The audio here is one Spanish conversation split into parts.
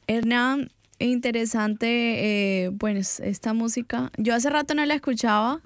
Hernán, interesante, bueno, esta música. Yo hace rato no la escuchaba,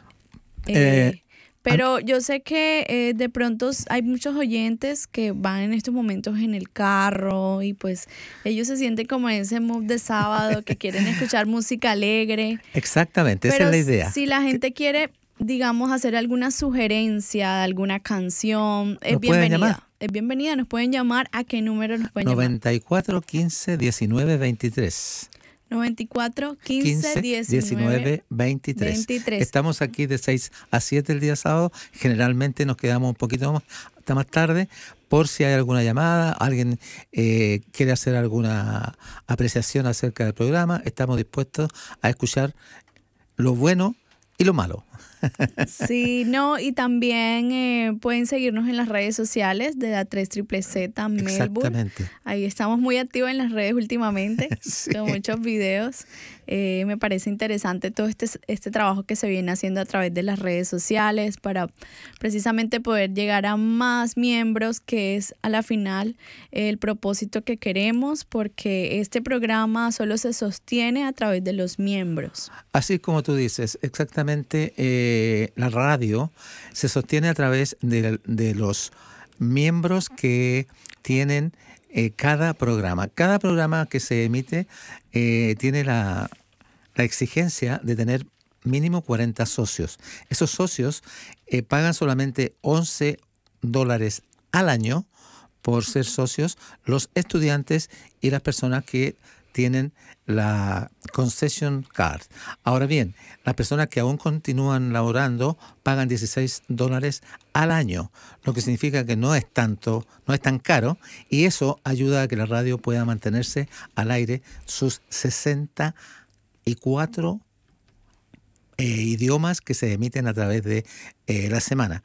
pero yo sé que de pronto hay muchos oyentes que van en estos momentos en el carro y pues ellos se sienten como en ese mood de sábado que quieren escuchar música alegre. Exactamente, esa es la idea. Si la gente quiere, digamos, hacer alguna sugerencia de alguna canción, es bienvenida. Es bienvenida, nos pueden llamar. ¿A qué número nos pueden 94 15 19 23. 94 15 19 23. Estamos aquí de 6 a 7 el día sábado. Generalmente nos quedamos un poquito más, hasta más tarde por si hay alguna llamada, alguien quiere hacer alguna apreciación acerca del programa. Estamos dispuestos a escuchar lo bueno y lo malo. Sí, no, y también pueden seguirnos en las redes sociales de la 3ZZZ Melbourne. Exactamente. Ahí estamos muy activos en las redes últimamente, sí, con muchos videos. Me parece interesante todo este trabajo que se viene haciendo a través de las redes sociales para precisamente poder llegar a más miembros, que es a la final el propósito que queremos, porque este programa solo se sostiene a través de los miembros. Así como tú dices, exactamente, la radio se sostiene a través de los miembros que tienen cada programa. Cada programa que se emite tiene la exigencia de tener mínimo 40 socios. Esos socios pagan solamente $11 al año por ser socios, los estudiantes y las personas que tienen la concession card. Ahora bien, las personas que aún continúan laborando pagan $16 al año, lo que significa que no es tan caro, y eso ayuda a que la radio pueda mantenerse al aire sus 64 idiomas que se emiten a través de la semana.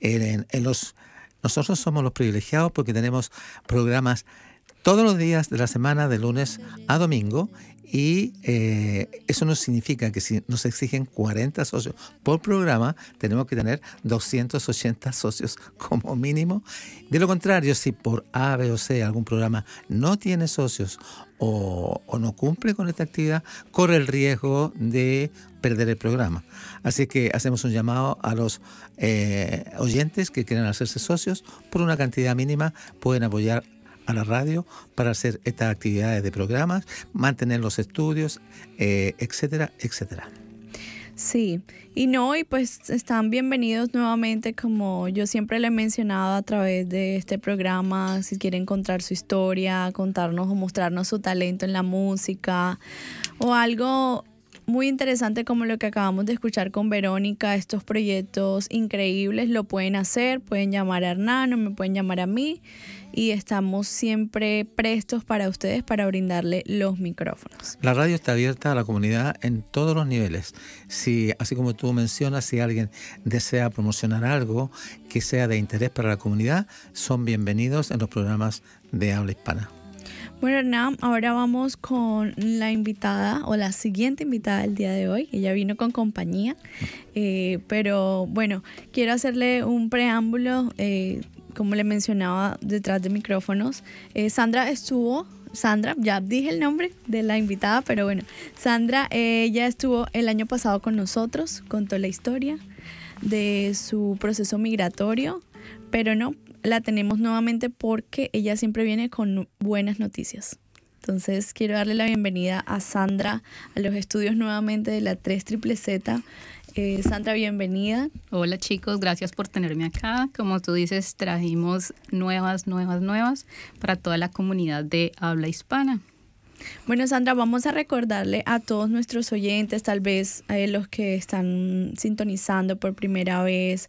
Nosotros somos los privilegiados porque tenemos programas todos los días de la semana, de lunes a domingo, y eso no significa que si nos exigen 40 socios por programa, tenemos que tener 280 socios como mínimo. De lo contrario, si por A, B o C algún programa no tiene socios o no cumple con esta actividad, corre el riesgo de perder el programa. Así que hacemos un llamado a los oyentes que quieran hacerse socios. Por una cantidad mínima pueden apoyar a la radio para hacer estas actividades de programas, mantener los estudios, etcétera, etcétera. Sí, y pues están bienvenidos nuevamente, como yo siempre le he mencionado a través de este programa. Si quieren contar su historia, contarnos o mostrarnos su talento en la música o algo muy interesante como lo que acabamos de escuchar con Verónica, estos proyectos increíbles, lo pueden hacer, pueden llamar a Hernán o me pueden llamar a mí, y estamos siempre prestos para ustedes para brindarle los micrófonos. La radio está abierta a la comunidad en todos los niveles. Si, así como tú mencionas, si alguien desea promocionar algo que sea de interés para la comunidad, son bienvenidos en los programas de habla hispana. Bueno, Hernán, ahora vamos con la invitada o la siguiente invitada del día de hoy. Ella vino con compañía, pero bueno, quiero hacerle un preámbulo, como le mencionaba detrás de micrófonos. Sandra, ya dije el nombre de la invitada, pero bueno, Sandra, ella estuvo el año pasado con nosotros, contó la historia de su proceso migratorio, pero la tenemos nuevamente porque ella siempre viene con buenas noticias. Entonces quiero darle la bienvenida a Sandra a los estudios nuevamente de la 3ZZZ. Sandra, bienvenida. Hola chicos, gracias por tenerme acá. Como tú dices, trajimos nuevas para toda la comunidad de habla hispana. Bueno, Sandra, vamos a recordarle a todos nuestros oyentes, tal vez a los que están sintonizando por primera vez,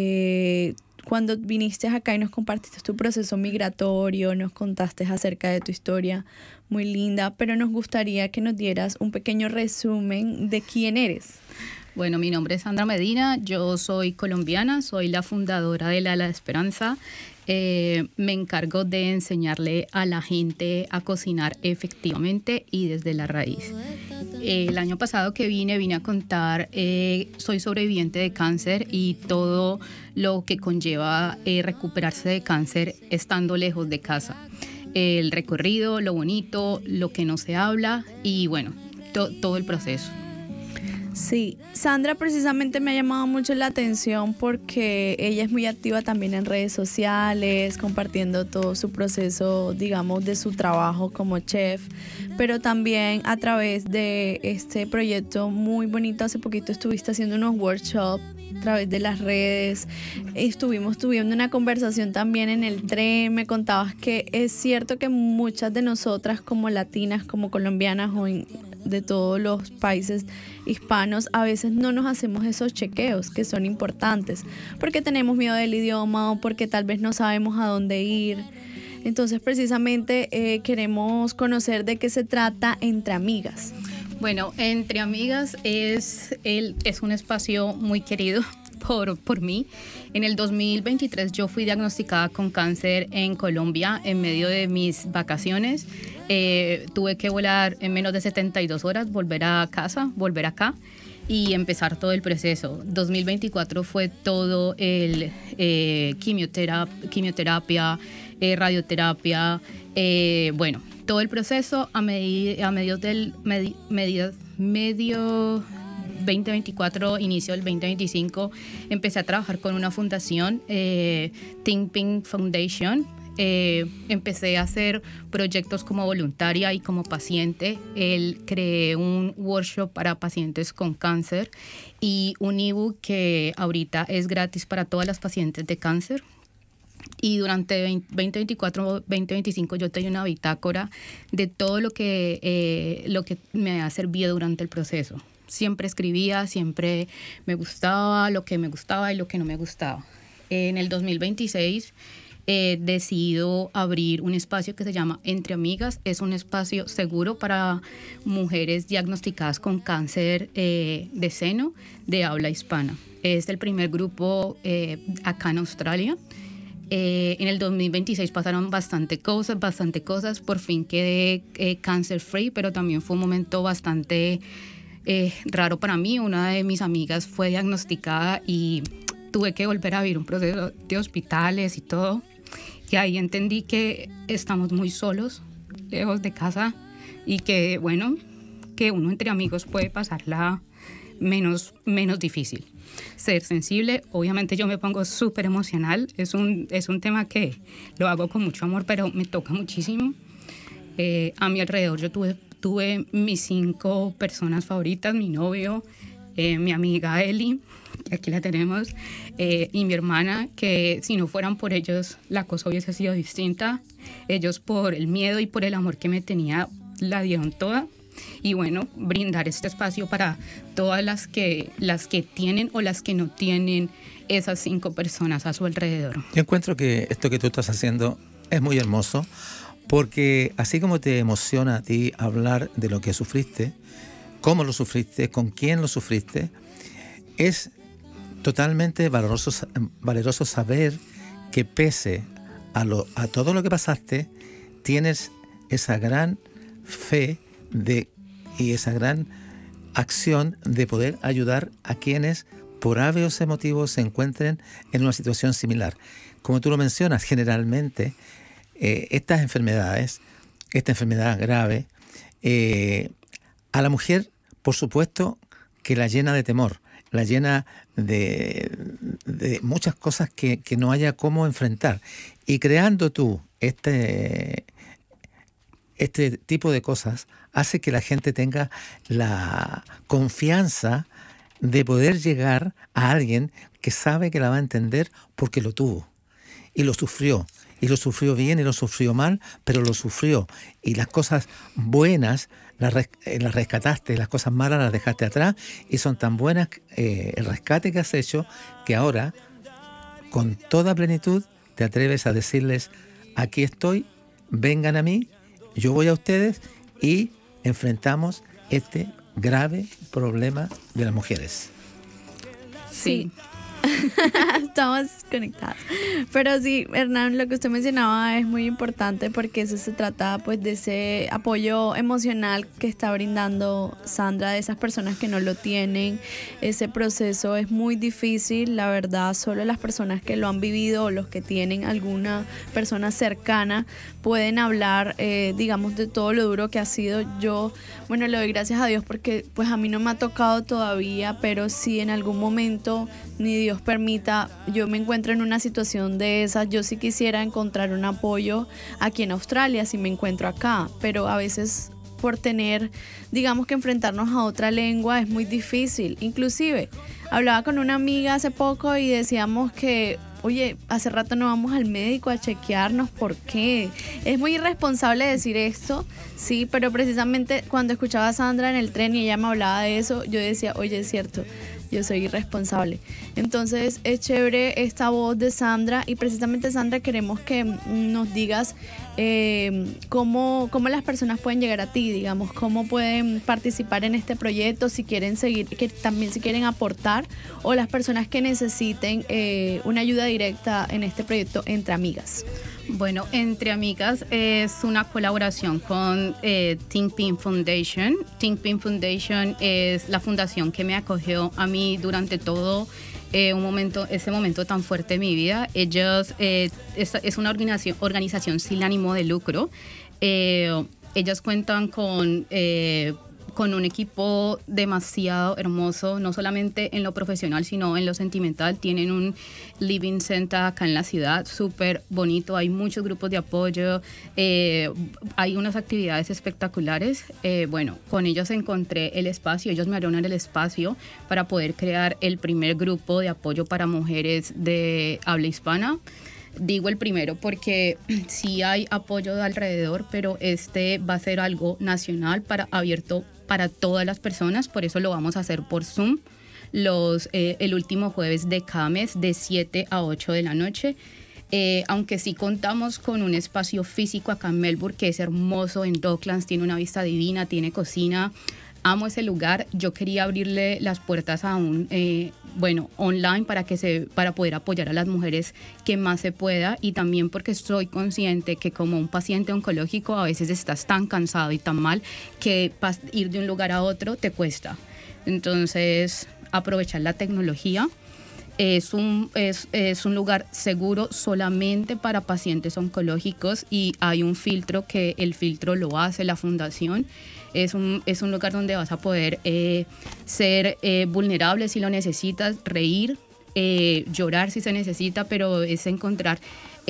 cuando viniste acá y nos compartiste tu proceso migratorio, nos contaste acerca de tu historia muy linda, pero nos gustaría que nos dieras un pequeño resumen de quién eres. Bueno, mi nombre es Sandra Medina, yo soy colombiana, soy la fundadora del Ala de Esperanza. Me encargo de enseñarle a la gente a cocinar efectivamente y desde la raíz. El año pasado que vine a contar, soy sobreviviente de cáncer y todo lo que conlleva recuperarse de cáncer estando lejos de casa. el recorrido, lo bonito, lo que no se habla y bueno, todo el proceso. Sí, Sandra precisamente me ha llamado mucho la atención porque ella es muy activa también en redes sociales, compartiendo todo su proceso, digamos, de su trabajo como chef, pero también a través de este proyecto muy bonito. Hace poquito estuviste haciendo unos workshops a través de las redes, estuvimos tuviendo una conversación también en el tren, me contabas que es cierto que muchas de nosotras como latinas, como colombianas o de todos los países hispanos, a veces no nos hacemos esos chequeos que son importantes, porque tenemos miedo del idioma o porque tal vez no sabemos a dónde ir. Entonces precisamente queremos conocer de qué se trata Entre Amigas. Bueno, Entre Amigas es un espacio muy querido por mí. En el 2023 yo fui diagnosticada con cáncer en Colombia en medio de mis vacaciones. Tuve que volar en menos de 72 horas, volver a casa, volver acá y empezar todo el proceso. 2024 fue todo el quimioterapia, radioterapia, bueno, todo el proceso a medio 2024, inicio del 2025, empecé a trabajar con una fundación, Think Pink Foundation. Empecé a hacer proyectos como voluntaria y como paciente. Creé un workshop para pacientes con cáncer y un ebook que ahorita es gratis para todas las pacientes de cáncer. Y durante 2024-2025 yo tenía una bitácora de todo lo que me ha servido durante el proceso. Siempre escribía, siempre me gustaba lo que me gustaba y lo que no me gustaba. En el 2026 decido abrir un espacio que se llama Entre Amigas. Es un espacio seguro para mujeres diagnosticadas con cáncer de seno de habla hispana. Es el primer grupo acá en Australia. En el 2026 pasaron bastante cosas. Por fin quedé cancer free, pero también fue un momento bastante raro para mí. Una de mis amigas fue diagnosticada y tuve que volver a vivir un proceso de hospitales y todo. Y ahí entendí que estamos muy solos, lejos de casa, y que, bueno, que uno entre amigos puede pasarla menos difícil. Ser sensible, obviamente yo me pongo súper emocional, es un tema que lo hago con mucho amor, pero me toca muchísimo. A mi alrededor yo tuve mis 5 personas favoritas, mi novio, mi amiga Eli, que aquí la tenemos, y mi hermana, que si no fueran por ellos la cosa hubiese sido distinta. Ellos, por el miedo y por el amor que me tenía, la dieron toda. Y bueno, brindar este espacio para todas las que tienen o las que no tienen esas 5 personas a su alrededor. Yo encuentro que esto que tú estás haciendo es muy hermoso, porque así como te emociona a ti hablar de lo que sufriste, cómo lo sufriste, con quién lo sufriste, es totalmente valeroso saber que pese a todo lo que pasaste, tienes esa gran fe y esa gran acción de poder ayudar a quienes por hábitos emotivos se encuentren en una situación similar. Como tú lo mencionas, generalmente esta enfermedad grave, a la mujer, por supuesto, que la llena de temor, la llena de muchas cosas que no haya cómo enfrentar. Y creando tú este tipo de cosas hace que la gente tenga la confianza de poder llegar a alguien que sabe que la va a entender porque lo tuvo y lo sufrió. Y lo sufrió bien y lo sufrió mal, pero lo sufrió. Y las cosas buenas las rescataste, las cosas malas las dejaste atrás, y son tan buenas el rescate que has hecho que ahora, con toda plenitud, te atreves a decirles: aquí estoy, vengan a mí, yo voy a ustedes y enfrentamos este grave problema de las mujeres. Sí. Estamos conectados. Pero sí, Hernán, lo que usted mencionaba es muy importante porque eso se trata pues de ese apoyo emocional que está brindando Sandra, de esas personas que no lo tienen. Ese proceso es muy difícil, la verdad, solo las personas que lo han vivido o los que tienen alguna persona cercana pueden hablar, digamos, de todo lo duro que ha sido. Yo, bueno, le doy gracias a Dios porque pues a mí no me ha tocado todavía, pero si en algún momento, ni Dios permita, yo me encuentro en una situación de esas, yo sí quisiera encontrar un apoyo aquí en Australia si me encuentro acá, pero a veces por tener, digamos, que enfrentarnos a otra lengua es muy difícil. Inclusive, hablaba con una amiga hace poco y decíamos que, oye, hace rato no vamos al médico a chequearnos, ¿por qué? Es muy irresponsable decir esto, sí, pero precisamente cuando escuchaba a Sandra en el tren y ella me hablaba de eso, yo decía, oye, es cierto, yo soy irresponsable. Entonces es chévere esta voz de Sandra y precisamente, Sandra, queremos que nos digas cómo las personas pueden llegar a ti, digamos, cómo pueden participar en este proyecto, si quieren seguir, que también si quieren aportar, o las personas que necesiten una ayuda directa en este proyecto Entre Amigas. Bueno, Entre Amigas es una colaboración con Think Pink Foundation. Think Pink Foundation es la fundación que me acogió a mí durante todo ese momento tan fuerte de mi vida. Ellos es una organización sin ánimo de lucro. Ellas cuentan con un equipo demasiado hermoso, no solamente en lo profesional, sino en lo sentimental. Tienen un living center acá en la ciudad, súper bonito, hay muchos grupos de apoyo, hay unas actividades espectaculares. Bueno, con ellos encontré el espacio, ellos me abrieron el espacio para poder crear el primer grupo de apoyo para mujeres de habla hispana. Digo el primero porque sí hay apoyo de alrededor, pero este va a ser algo nacional, abierto para todas las personas, por eso lo vamos a hacer por Zoom el último jueves de cada mes de 7 a 8 de la noche. Aunque sí contamos con un espacio físico acá en Melbourne que es hermoso, en Docklands, tiene una vista divina, tiene cocina. Amo ese lugar. Yo quería abrirle las puertas a online para poder apoyar a las mujeres que más se pueda, y también porque soy consciente que como un paciente oncológico a veces estás tan cansado y tan mal que ir de un lugar a otro te cuesta. Entonces, aprovechar la tecnología. Es un lugar seguro solamente para pacientes oncológicos y hay un filtro que el filtro lo hace la fundación. Es un lugar donde vas a poder ser vulnerable si lo necesitas, reír, llorar si se necesita, pero es encontrar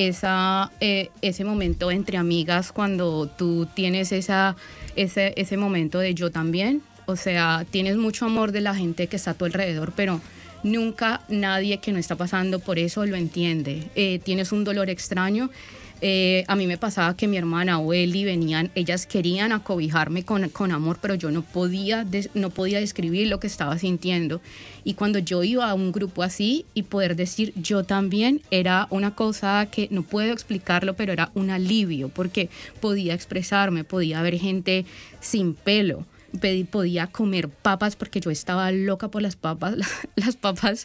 ese momento entre amigas cuando tú tienes ese momento de yo también. O sea, tienes mucho amor de la gente que está a tu alrededor, pero nunca nadie que no está pasando por eso lo entiende. Tienes un dolor extraño. A mí me pasaba que mi hermana o Eli venían, ellas querían acobijarme con amor, pero yo no podía describir lo que estaba sintiendo. Y cuando yo iba a un grupo así y poder decir yo también, era una cosa que no puedo explicarlo, pero era un alivio porque podía expresarme, podía ver gente sin pelo. Podía comer papas porque yo estaba loca por las papas. Las papas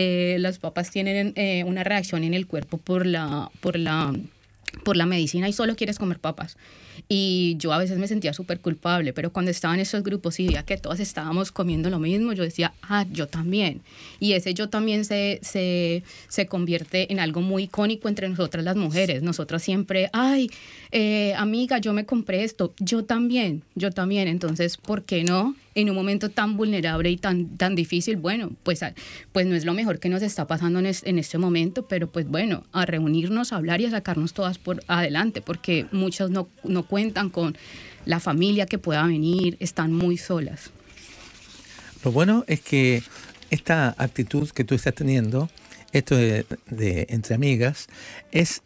tienen una reacción en el cuerpo por la medicina y solo quieres comer papas. Y yo a veces me sentía súper culpable, pero cuando estaba en esos grupos y veía que todas estábamos comiendo lo mismo, yo decía, yo también. Y ese yo también se convierte en algo muy icónico entre nosotras las mujeres. Nosotras siempre, amiga, yo me compré esto, yo también. Entonces, ¿por qué no? En un momento tan vulnerable y tan difícil, bueno, pues no es lo mejor que nos está pasando en este momento, pero pues bueno, a reunirnos, a hablar y a sacarnos todas por adelante, porque muchas no cuentan con la familia que pueda venir, están muy solas. Lo bueno es que esta actitud que tú estás teniendo, esto de Entre Amigas, es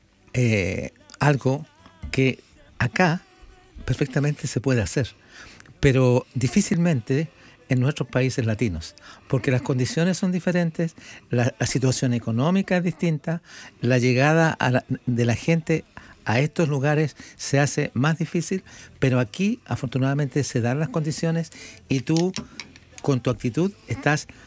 algo que acá perfectamente se puede hacer, pero difícilmente en nuestros países latinos, porque las condiciones son diferentes, la situación económica es distinta, la llegada de la gente a estos lugares se hace más difícil, pero aquí afortunadamente se dan las condiciones y tú con tu actitud estás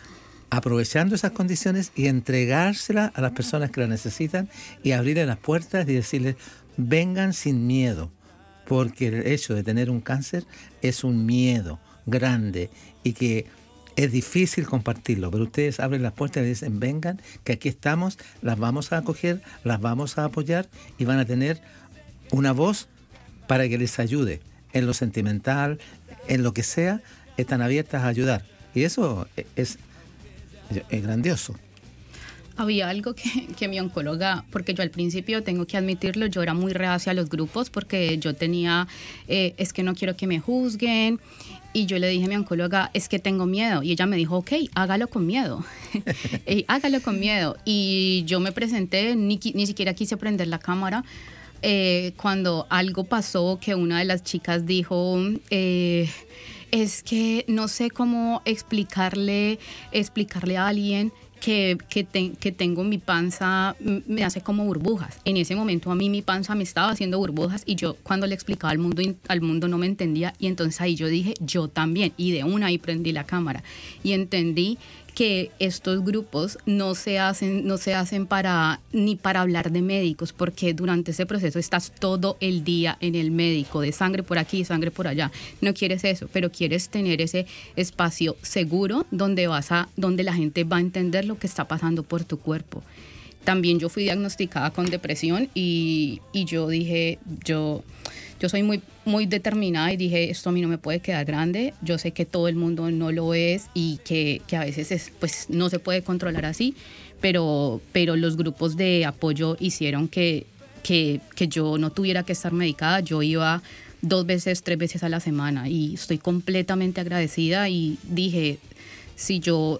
aprovechando esas condiciones y entregárselas a las personas que las necesitan y abrirles las puertas y decirles, vengan sin miedo, porque el hecho de tener un cáncer es un miedo grande y que es difícil compartirlo, pero ustedes abren las puertas y dicen, vengan, que aquí estamos, las vamos a acoger, las vamos a apoyar y van a tener una voz para que les ayude en lo sentimental, en lo que sea, están abiertas a ayudar. Y eso es grandioso. Había algo que mi oncóloga, porque yo al principio, tengo que admitirlo, yo era muy reacia a los grupos porque yo tenía, es que no quiero que me juzguen. Y yo le dije a mi oncóloga, es que tengo miedo. Y ella me dijo, ok, hágalo con miedo. Hágalo con miedo. Y yo me presenté, ni siquiera quise prender la cámara. Cuando algo pasó, que una de las chicas dijo, es que no sé cómo explicarle a alguien que tengo mi panza, me hace como burbujas. En ese momento a mí mi panza me estaba haciendo burbujas y yo cuando le explicaba al mundo no me entendía, y entonces ahí yo dije, yo también, y de una ahí prendí la cámara y entendí que estos grupos no se hacen ni para hablar de médicos, porque durante ese proceso estás todo el día en el médico, de sangre por aquí, sangre por allá. No quieres eso, pero quieres tener ese espacio seguro donde la gente va a entender lo que está pasando por tu cuerpo. También yo fui diagnosticada con depresión y yo dije, yo soy muy, muy determinada y dije, esto a mí no me puede quedar grande. Yo sé que todo el mundo no lo es y que a veces pues no se puede controlar así, pero los grupos de apoyo hicieron que yo no tuviera que estar medicada. Yo iba 2 veces, 3 veces a la semana y estoy completamente agradecida y dije, si yo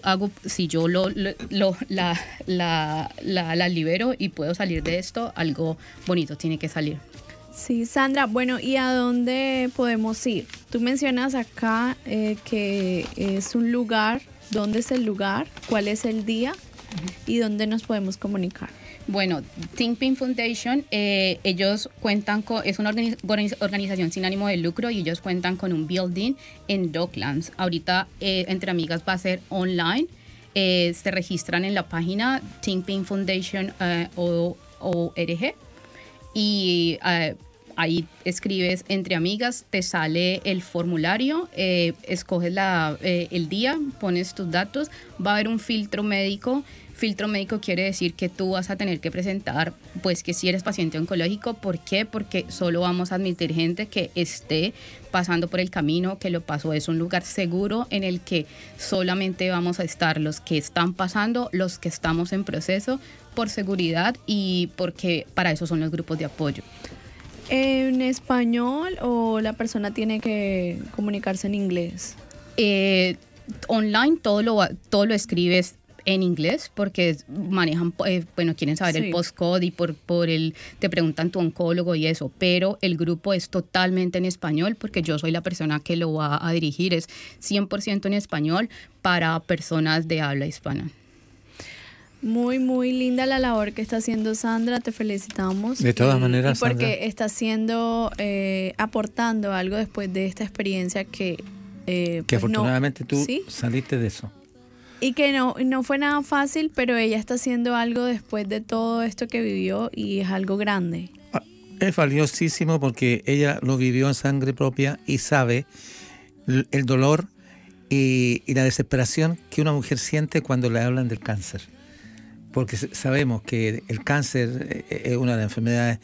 la libero y puedo salir de esto, algo bonito tiene que salir. Sí, Sandra, bueno, ¿y a dónde podemos ir? Tú mencionas acá que es un lugar. ¿Dónde es el lugar? ¿Cuál es el día? ¿Y dónde nos podemos comunicar? Bueno, Think Pink Foundation, ellos cuentan es una organización sin ánimo de lucro y ellos cuentan con un building en Docklands. Ahorita Entre Amigas va a ser online. Se registran en la página Think Pink Foundation .org y ahí escribes Entre Amigas, te sale el formulario, escoges el día, pones tus datos, va a haber un filtro médico. Filtro médico quiere decir que tú vas a tener que presentar, pues, que si eres paciente oncológico. ¿Por qué? Porque solo vamos a admitir gente que esté pasando por el camino, que lo pasó. Es un lugar seguro en el que solamente vamos a estar los que están pasando, los que estamos en proceso, por seguridad y porque para eso son los grupos de apoyo. ¿En español o la persona tiene que comunicarse en inglés? Online todo lo escribes en inglés porque manejan, quieren saber el postcode y te preguntan tu oncólogo y eso, pero el grupo es totalmente en español porque yo soy la persona que lo va a dirigir, es 100% en español para personas de habla hispana. Muy, muy linda la labor que está haciendo Sandra, te felicitamos. De todas maneras, y porque Sandra, está haciendo, aportando algo después de esta experiencia que pues afortunadamente tú ¿sí? saliste de eso. Y que no fue nada fácil, pero ella está haciendo algo después de todo esto que vivió y es algo grande. Es valiosísimo porque ella lo vivió en sangre propia y sabe el dolor y la desesperación que una mujer siente cuando le hablan del cáncer. Porque sabemos que el cáncer es una de las enfermedades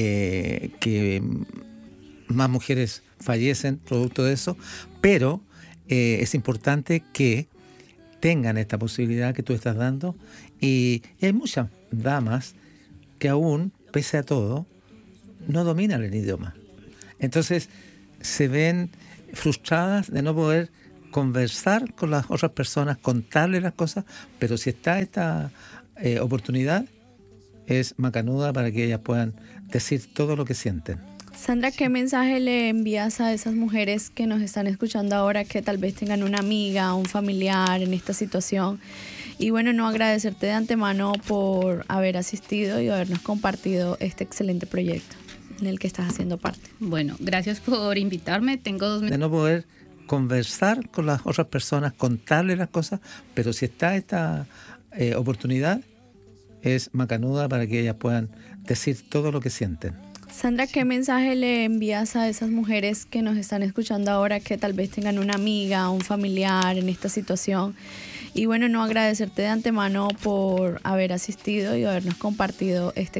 que más mujeres fallecen producto de eso, pero es importante que tengan esta posibilidad que tú estás dando y hay muchas damas que aún, pese a todo, no dominan el idioma. Entonces se ven frustradas de no poder conversar con las otras personas, contarles las cosas, pero si está esta oportunidad, es macanuda para que ellas puedan decir todo lo que sienten. Sandra, ¿qué mensaje le envías a esas mujeres que nos están escuchando ahora que tal vez tengan una amiga, un familiar en esta situación? Y bueno, no agradecerte de antemano por haber asistido y habernos compartido este excelente proyecto en el que estás haciendo parte. Bueno, gracias por invitarme. Tengo 2 minutos. De no poder conversar con las otras personas, contarles las cosas, pero si está esta oportunidad, es macanuda para que ellas puedan decir todo lo que sienten. Sandra, ¿qué mensaje le envías a esas mujeres que nos están escuchando ahora, que tal vez tengan una amiga, un familiar en esta situación? Y bueno, no agradecerte de antemano por haber asistido y habernos compartido este